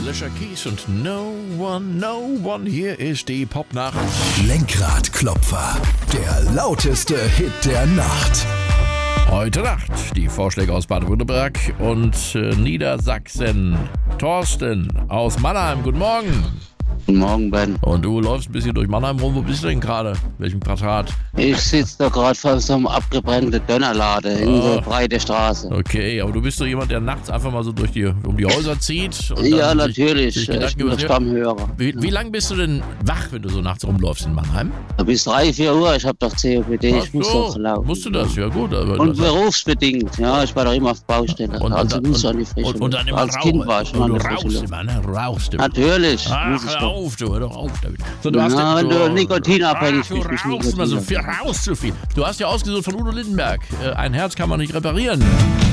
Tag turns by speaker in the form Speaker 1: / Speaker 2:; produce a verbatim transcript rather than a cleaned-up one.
Speaker 1: Alicia Keys und No One, No One. Hier ist die Popnacht.
Speaker 2: Lenkradklopfer, der lauteste Hit der Nacht.
Speaker 1: Heute Nacht die Vorschläge aus Baden-Württemberg und äh, Niedersachsen. Thorsten aus Mannheim, guten Morgen.
Speaker 3: Guten Morgen, Ben.
Speaker 1: Und du läufst ein bisschen durch Mannheim rum. Wo bist du denn gerade? Welchem Quadrat?
Speaker 3: Ich sitze da gerade vor so einem abgebrannten Dönerladen in
Speaker 1: Oh.
Speaker 3: der breiten Straße.
Speaker 1: Okay, aber du bist doch jemand, der nachts einfach mal so durch die, um die Häuser zieht? Und
Speaker 3: Ja,
Speaker 1: dann sich-
Speaker 3: natürlich.
Speaker 1: sich
Speaker 3: Ich
Speaker 1: Gedanken
Speaker 3: bin der
Speaker 1: über-
Speaker 3: Stammhörer.
Speaker 1: Wie, wie lange bist du denn wach, wenn du so nachts rumläufst in Mannheim?
Speaker 3: Bis drei, vier Uhr. Ich habe doch C O P D. Ich
Speaker 1: Ach
Speaker 3: muss
Speaker 1: so,
Speaker 3: doch laufen.
Speaker 1: musst du das? Ja gut. Aber
Speaker 3: Und
Speaker 1: das-
Speaker 3: berufsbedingt. Ja, ich war doch immer auf Baustelle.
Speaker 1: Und,
Speaker 3: also
Speaker 1: und,
Speaker 3: muss
Speaker 1: und,
Speaker 3: an die frische
Speaker 1: und, und dann
Speaker 3: Luft.
Speaker 1: immer
Speaker 3: Als
Speaker 1: rauchen.
Speaker 3: Kind war ich immer
Speaker 1: Und
Speaker 3: an
Speaker 1: du
Speaker 3: der frischen
Speaker 1: rauchst
Speaker 3: Luft.
Speaker 1: immer, ne? Rauchst immer.
Speaker 3: Natürlich.
Speaker 1: Ach,
Speaker 3: muss ich
Speaker 1: hör
Speaker 3: doch.
Speaker 1: auf, du, hör doch auf damit. So, du
Speaker 3: Ja,
Speaker 1: hast ja,
Speaker 3: wenn du nikotinabhängig
Speaker 1: Ach, du
Speaker 3: bist, bist du
Speaker 1: rauchst immer so viel,
Speaker 3: nikotinabhängig.
Speaker 1: rauchst zu viel. Du hast ja ausgesucht von Udo Lindenberg, äh, ein Herz kann man nicht reparieren.